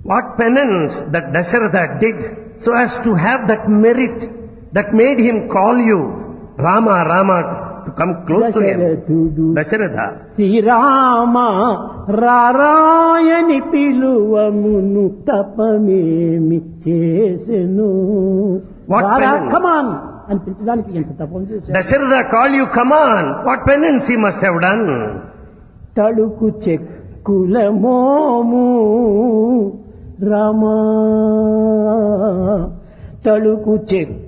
What penance that Dasharatha did so as to have that merit that made him call you Rama, Rama, to come close to him. దశరథుడు Dasharatha. Srirama రారాయని పిలువమును తపమేమి చేసెను. What penance? కమాన్ అని పిలిచడానికి ఎంత తపం చేశాడు. Dasharatha call you, come on. What penance he must have done. తడుకు చెక్కుల మోము రామా తడుకు చెక్కు